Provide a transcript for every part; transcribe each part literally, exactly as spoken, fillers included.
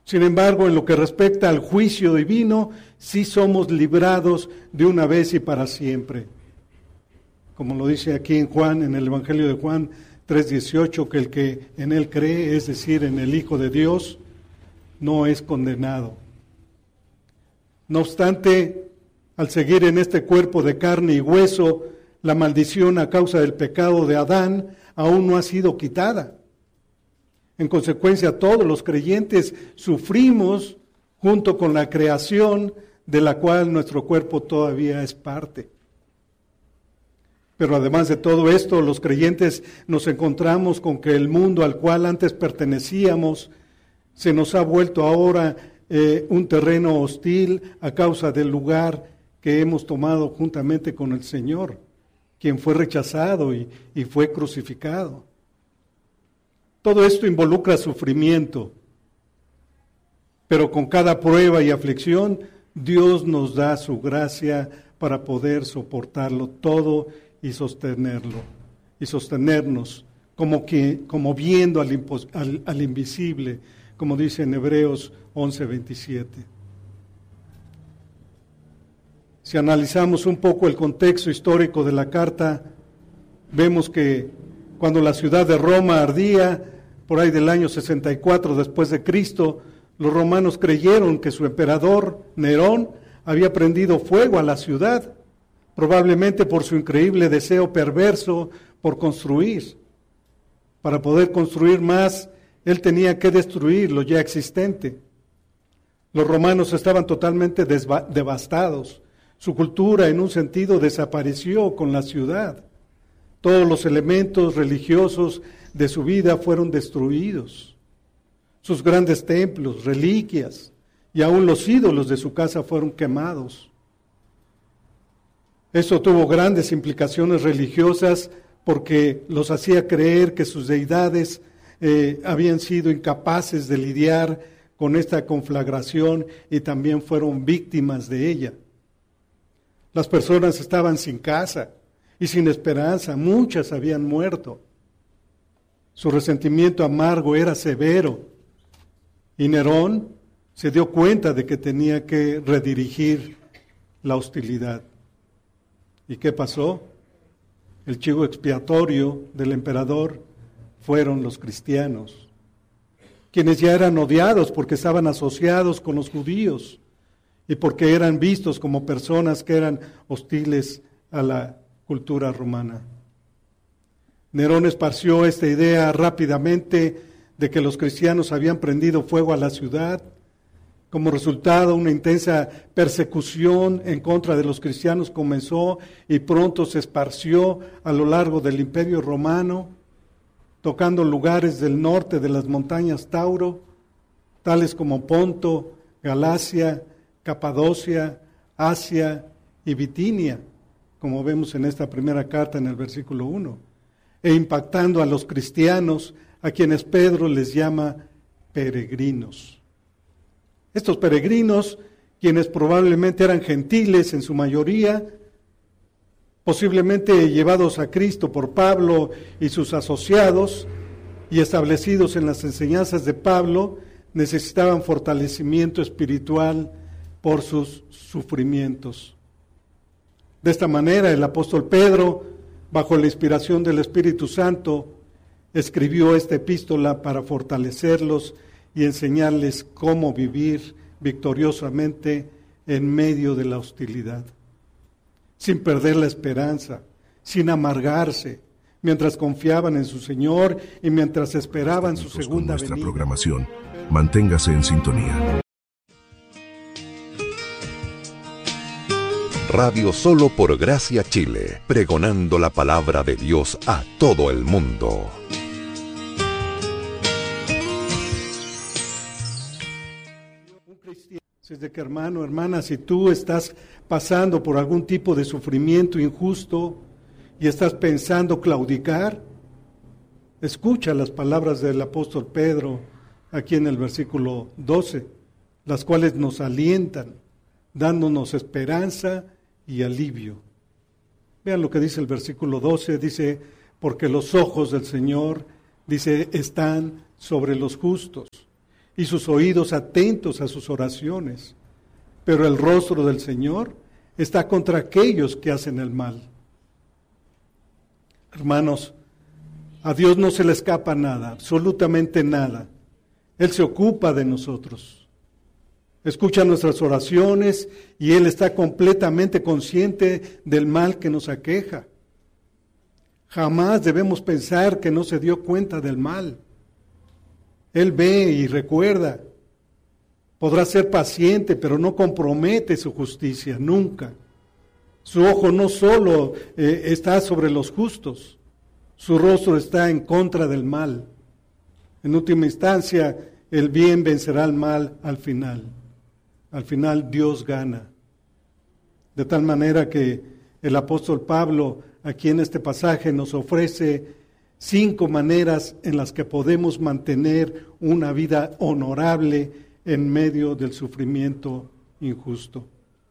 Sin embargo, en lo que respecta al juicio divino, sí somos librados de una vez y para siempre. Como lo dice aquí en Juan, en el Evangelio de Juan tres dieciocho, que el que en él cree, es decir, en el Hijo de Dios, no es condenado. No obstante, al seguir en este cuerpo de carne y hueso, la maldición a causa del pecado de Adán aún no ha sido quitada. En consecuencia, todos los creyentes sufrimos junto con la creación de la cual nuestro cuerpo todavía es parte. Pero además de todo esto, los creyentes nos encontramos con que el mundo al cual antes pertenecíamos se nos ha vuelto ahora eh, un terreno hostil a causa del lugar que hemos tomado juntamente con el Señor, quien fue rechazado y, y fue crucificado. Todo esto involucra sufrimiento, pero con cada prueba y aflicción, Dios nos da su gracia para poder soportarlo todo y sostenerlo, y sostenernos, como, que, como viendo al, impos, al, al invisible, como dice en Hebreos once veintisiete. Si analizamos un poco el contexto histórico de la carta, vemos que cuando la ciudad de Roma ardía, por ahí del año sesenta y cuatro después de Cristo, los romanos creyeron que su emperador, Nerón, había prendido fuego a la ciudad, probablemente por su increíble deseo perverso por construir. Para poder construir más, él tenía que destruir lo ya existente. Los romanos estaban totalmente desva- devastados. Su cultura, en un sentido, desapareció con la ciudad. Todos los elementos religiosos de su vida fueron destruidos. Sus grandes templos, reliquias y aún los ídolos de su casa fueron quemados. Eso tuvo grandes implicaciones religiosas porque los hacía creer que sus deidades eh, habían sido incapaces de lidiar con esta conflagración y también fueron víctimas de ella. Las personas estaban sin casa y sin esperanza, muchas habían muerto. Su resentimiento amargo era severo y Nerón se dio cuenta de que tenía que redirigir la hostilidad. ¿Y qué pasó? El chivo expiatorio del emperador fueron los cristianos, quienes ya eran odiados porque estaban asociados con los judíos y porque eran vistos como personas que eran hostiles a la cultura romana. Nerón esparció esta idea rápidamente de que los cristianos habían prendido fuego a la ciudad. Como resultado, una intensa persecución en contra de los cristianos comenzó y pronto se esparció a lo largo del Imperio Romano, tocando lugares del norte de las montañas Tauro, tales como Ponto, Galacia, Capadocia, Asia y Bitinia, como vemos en esta primera carta en el versículo uno, e impactando a los cristianos, a quienes Pedro les llama peregrinos. Estos peregrinos, quienes probablemente eran gentiles en su mayoría, posiblemente llevados a Cristo por Pablo y sus asociados y establecidos en las enseñanzas de Pablo, necesitaban fortalecimiento espiritual por sus sufrimientos. De esta manera, el apóstol Pedro, bajo la inspiración del Espíritu Santo, escribió esta epístola para fortalecerlos y enseñarles cómo vivir victoriosamente en medio de la hostilidad, sin perder la esperanza, sin amargarse, mientras confiaban en su Señor y mientras esperaban su segunda venida. Nuestra programación. Manténgase en sintonía. Radio Solo por Gracia Chile, pregonando la palabra de Dios a todo el mundo. Así es de que, hermano, hermana, si tú estás pasando por algún tipo de sufrimiento injusto y estás pensando claudicar, escucha las palabras del apóstol Pedro aquí en el versículo doce, las cuales nos alientan, dándonos esperanza y alivio. Vean lo que dice el versículo doce, dice, porque los ojos del Señor, dice, están sobre los justos, y sus oídos atentos a sus oraciones. Pero el rostro del Señor está contra aquellos que hacen el mal. Hermanos, a Dios no se le escapa nada, absolutamente nada. Él se ocupa de nosotros. Escucha nuestras oraciones y Él está completamente consciente del mal que nos aqueja. Jamás debemos pensar que no se dio cuenta del mal. Él ve y recuerda. Podrá ser paciente, pero no compromete su justicia, nunca. Su ojo no solo eh, está sobre los justos, su rostro está en contra del mal. En última instancia, el bien vencerá al mal al final. Al final Dios gana. De tal manera que el apóstol Pablo aquí en este pasaje nos ofrece cinco maneras en las que podemos mantener una vida honorable en medio del sufrimiento injusto.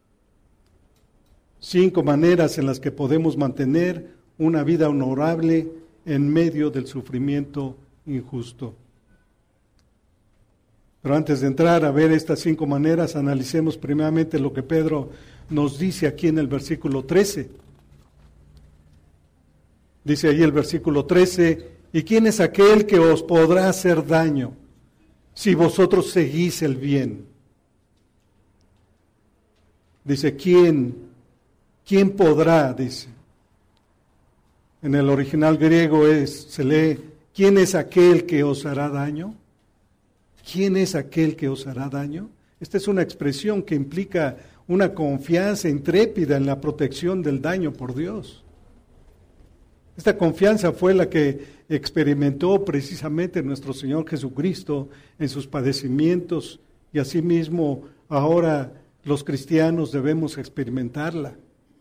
Cinco maneras en las que podemos mantener una vida honorable en medio del sufrimiento injusto. Pero antes de entrar a ver estas cinco maneras, analicemos primeramente lo que Pedro nos dice aquí en el versículo trece. Dice ahí el versículo trece, ¿y quién es aquel que os podrá hacer daño si vosotros seguís el bien? Dice, ¿quién? ¿Quién podrá? Dice. En el original griego es, se lee, ¿quién es aquel que os hará daño? ¿Quién es aquel que os hará daño? Esta es una expresión que implica una confianza intrépida en la protección del daño por Dios. Esta confianza fue la que experimentó precisamente nuestro Señor Jesucristo en sus padecimientos y asimismo ahora los cristianos debemos experimentarla.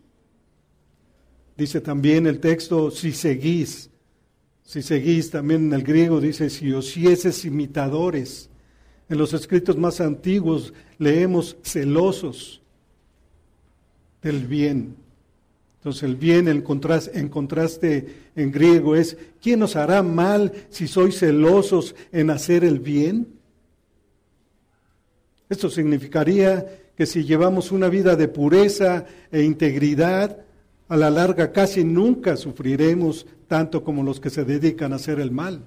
Dice también el texto, si seguís, si seguís, también en el griego dice, si os hicieses imitadores. En los escritos más antiguos leemos celosos del bien. Entonces el bien en contraste, en contraste en griego es, ¿quién os hará mal si sois celosos en hacer el bien? Esto significaría que si llevamos una vida de pureza e integridad, a la larga casi nunca sufriremos tanto como los que se dedican a hacer el mal.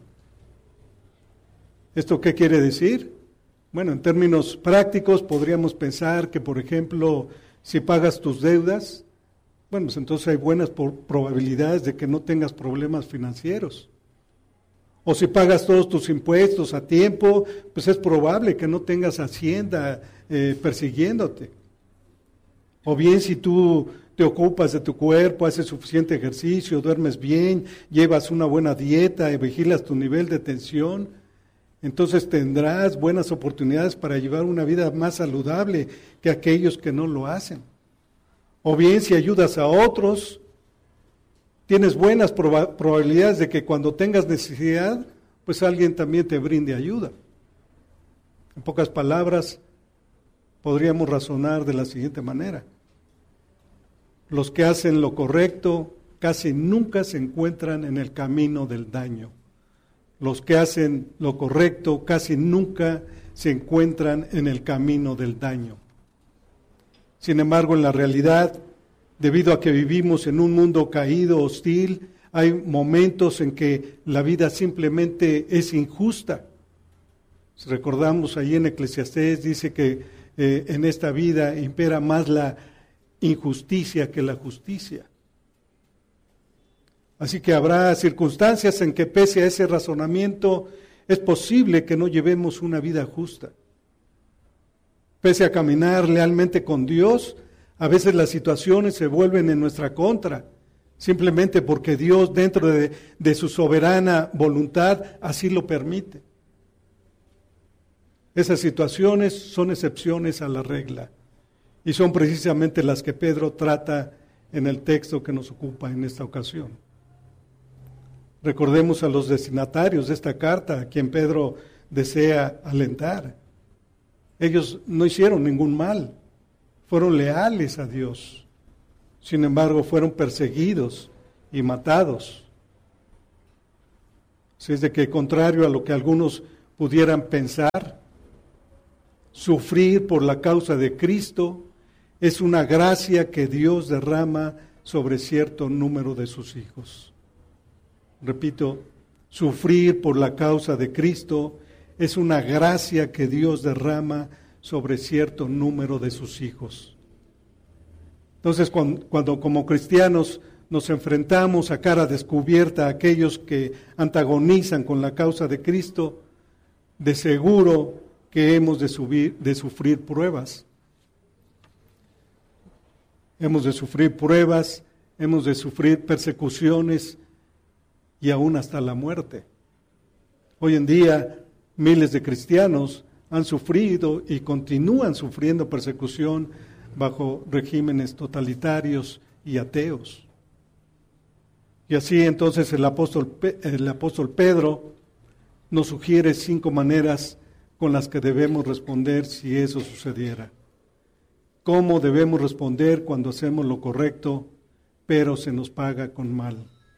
¿Esto qué quiere decir? Bueno, en términos prácticos podríamos pensar que, por ejemplo, si pagas tus deudas, bueno, pues entonces hay buenas probabilidades de que no tengas problemas financieros. O si pagas todos tus impuestos a tiempo, pues es probable que no tengas Hacienda eh, persiguiéndote. O bien si tú te ocupas de tu cuerpo, haces suficiente ejercicio, duermes bien, llevas una buena dieta y vigilas tu nivel de tensión, entonces tendrás buenas oportunidades para llevar una vida más saludable que aquellos que no lo hacen. O bien si ayudas a otros, tienes buenas proba- probabilidades de que cuando tengas necesidad, pues alguien también te brinde ayuda. En pocas palabras, podríamos razonar de la siguiente manera. Los que hacen lo correcto casi nunca se encuentran en el camino del daño. Los que hacen lo correcto casi nunca se encuentran en el camino del daño. Sin embargo, en la realidad, debido a que vivimos en un mundo caído, hostil, hay momentos en que la vida simplemente es injusta. Si recordamos ahí en Eclesiastés, dice que eh, en esta vida impera más la injusticia que la justicia. Así que habrá circunstancias en que pese a ese razonamiento es posible que no llevemos una vida justa. Pese a caminar lealmente con Dios, a veces las situaciones se vuelven en nuestra contra, simplemente porque Dios dentro de, de su soberana voluntad así lo permite. Esas situaciones son excepciones a la regla y son precisamente las que Pedro trata en el texto que nos ocupa en esta ocasión. Recordemos a los destinatarios de esta carta, a quien Pedro desea alentar. Ellos no hicieron ningún mal, fueron leales a Dios. Sin embargo, fueron perseguidos y matados. Así es de que, contrario a lo que algunos pudieran pensar, sufrir por la causa de Cristo es una gracia que Dios derrama sobre cierto número de sus hijos. Repito, sufrir por la causa de Cristo es una gracia que Dios derrama sobre cierto número de sus hijos. Entonces, cuando, cuando como cristianos nos enfrentamos a cara descubierta a aquellos que antagonizan con la causa de Cristo, de seguro que hemos de, subir, de sufrir pruebas. Hemos de sufrir pruebas, hemos de sufrir persecuciones y aún hasta la muerte. Hoy en día, miles de cristianos han sufrido y continúan sufriendo persecución bajo regímenes totalitarios y ateos. Y así entonces el apóstol, el apóstol Pedro nos sugiere cinco maneras con las que debemos responder si eso sucediera. ¿Cómo debemos responder cuando hacemos lo correcto, pero se nos paga con mal?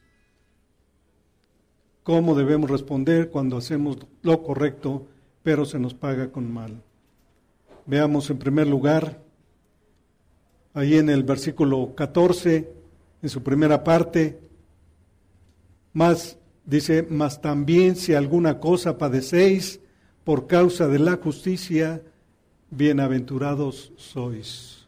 ¿Cómo debemos responder cuando hacemos lo correcto, pero se nos paga con mal? Veamos en primer lugar, ahí en el versículo catorce, en su primera parte, más dice, mas también si alguna cosa padecéis por causa de la justicia, bienaventurados sois.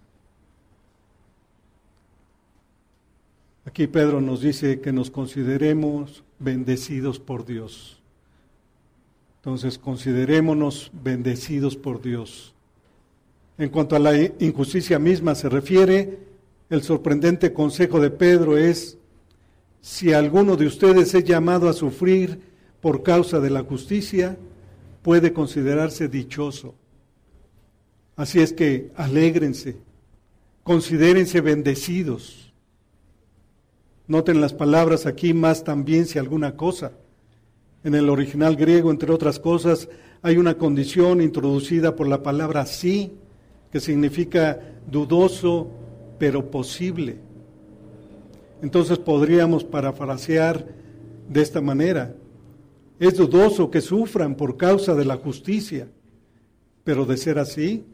Aquí Pedro nos dice que nos consideremos bendecidos por Dios. Entonces, considerémonos bendecidos por Dios. En cuanto a la injusticia misma se refiere, el sorprendente consejo de Pedro es: si alguno de ustedes es llamado a sufrir por causa de la justicia, puede considerarse dichoso. Así es que alégrense, considérense bendecidos. Noten las palabras aquí, más también si alguna cosa. En el original griego, entre otras cosas, hay una condición introducida por la palabra sí, que significa dudoso, pero posible. Entonces podríamos parafrasear de esta manera: es dudoso que sufran por causa de la justicia, pero de ser así,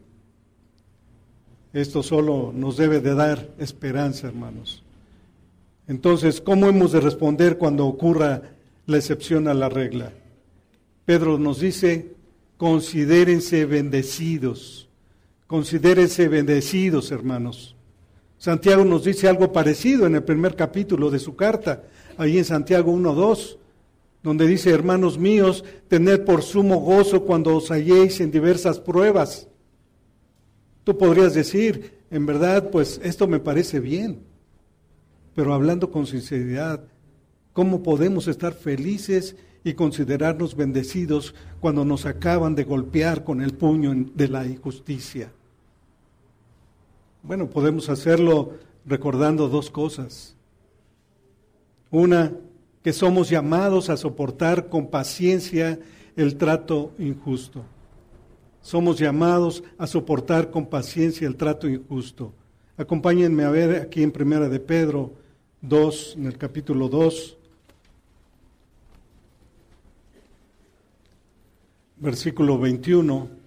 esto solo nos debe de dar esperanza, hermanos. Entonces, ¿cómo hemos de responder cuando ocurra la excepción a la regla? Pedro nos dice: considérense bendecidos, considérense bendecidos, hermanos. Santiago nos dice algo parecido en el primer capítulo de su carta, ahí en Santiago uno dos, donde dice: hermanos míos, tened por sumo gozo cuando os halléis en diversas pruebas. Tú podrías decir, en verdad, pues esto me parece bien, pero hablando con sinceridad, ¿cómo podemos estar felices y considerarnos bendecidos cuando nos acaban de golpear con el puño de la injusticia? Bueno, podemos hacerlo recordando dos cosas. Una, que somos llamados a soportar con paciencia el trato injusto. Somos llamados a soportar con paciencia el trato injusto. Acompáñenme a ver aquí en Primera de Pedro dos, en el capítulo dos, versículo veintiuno.